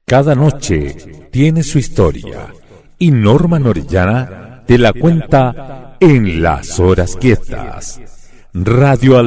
Cada noche tiene su historia y Norman Orellana te la cuenta en Las Horas Quietas. Radio